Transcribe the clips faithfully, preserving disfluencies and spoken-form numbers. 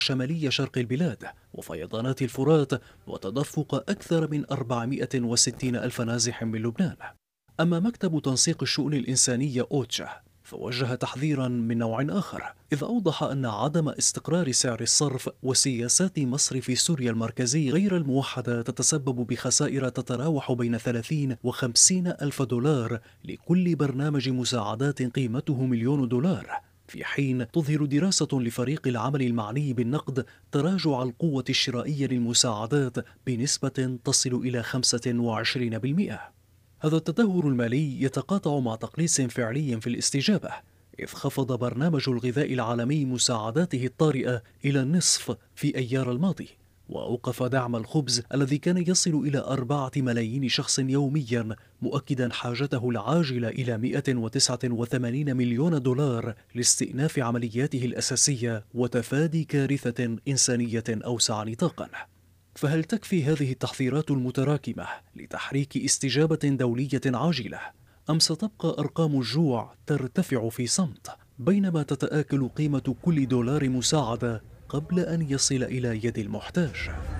شمالي شرق البلاد وفيضانات الفرات وتدفق أكثر من أربعمائة وستين ألف نازح من لبنان. أما مكتب تنسيق الشؤون الإنسانية أوتشا فوجه تحذيرا من نوع آخر، إذ أوضح أن عدم استقرار سعر الصرف وسياسات مصرف سوريا المركزي غير الموحدة تتسبب بخسائر تتراوح بين ثلاثين وخمسين ألف دولار لكل برنامج مساعدات قيمته مليون دولار، في حين تظهر دراسة لفريق العمل المعني بالنقد تراجع القوة الشرائية للمساعدات بنسبة تصل إلى خمسة وعشرين بالمئة. هذا التدهور المالي يتقاطع مع تقليص فعلي في الاستجابة، إذ خفض برنامج الغذاء العالمي مساعداته الطارئة إلى النصف في أيار الماضي، وأوقف دعم الخبز الذي كان يصل إلى أربعة ملايين شخص يوميا، مؤكدا حاجته العاجلة إلى مئة وتسعة وثمانين مليون دولار لاستئناف عملياته الأساسية وتفادي كارثة إنسانية أوسع نطاقا. فهل تكفي هذه التحذيرات المتراكمة لتحريك استجابة دولية عاجلة، أم ستبقى أرقام الجوع ترتفع في صمت بينما تتآكل قيمة كل دولار مساعدة قبل أن يصل إلى يد المحتاج؟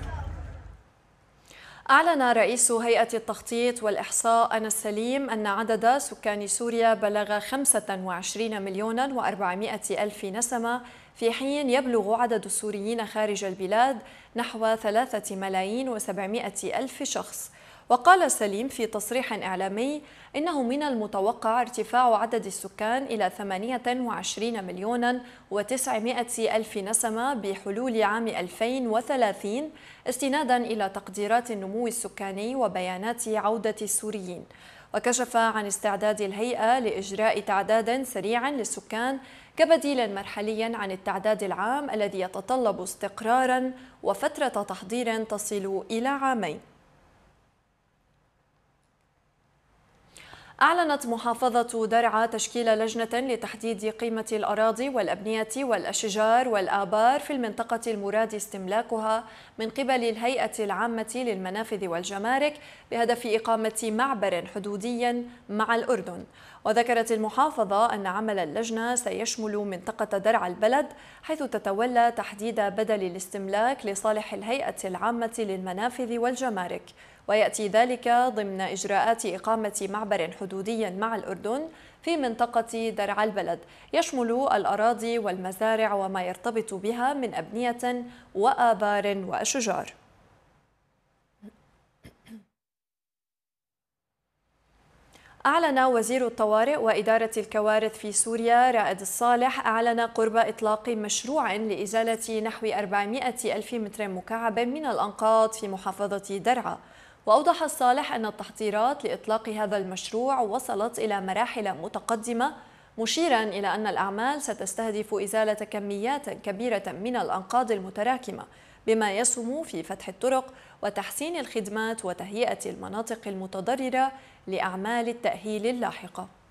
أعلن رئيس هيئة التخطيط والإحصاء أنس سليم أن عدد سكان سوريا بلغ خمسة وعشرين مليونا وأربعمائة ألف نسمة، في حين يبلغ عدد السوريين خارج البلاد نحو ثلاثة ملايين وسبعمائة ألف شخص. وقال سليم في تصريح إعلامي إنه من المتوقع ارتفاع عدد السكان إلى ثمانية وعشرين مليونا وتسعمائة ألف نسمة بحلول عام ألفين وثلاثين، استنادا إلى تقديرات النمو السكاني وبيانات عودة السوريين. وكشف عن استعداد الهيئة لإجراء تعداد سريع للسكان كبديل مرحلي عن التعداد العام الذي يتطلب استقرارا وفترة تحضير تصل إلى عامين. أعلنت محافظة درعا تشكيل لجنة لتحديد قيمة الأراضي والأبنية والأشجار والآبار في المنطقة المراد استملاكها من قبل الهيئة العامة للمنافذ والجمارك بهدف إقامة معبر حدودي مع الأردن. وذكرت المحافظة أن عمل اللجنة سيشمل منطقة درعا البلد، حيث تتولى تحديد بدل الاستملاك لصالح الهيئة العامة للمنافذ والجمارك، ويأتي ذلك ضمن إجراءات إقامة معبر حدودي مع الأردن في منطقة درعا البلد يشمل الأراضي والمزارع وما يرتبط بها من أبنية وآبار وأشجار. أعلن وزير الطوارئ وإدارة الكوارث في سوريا رائد الصالح أعلن قرب إطلاق مشروع لإزالة نحو أربعمائة ألف متر مكعب من الأنقاض في محافظة درعا. وأوضح الصالح أن التحضيرات لإطلاق هذا المشروع وصلت إلى مراحل متقدمة، مشيرا إلى أن الأعمال ستستهدف إزالة كميات كبيرة من الأنقاض المتراكمة، بما يسهم في فتح الطرق وتحسين الخدمات وتهيئة المناطق المتضررة لأعمال التأهيل اللاحقة.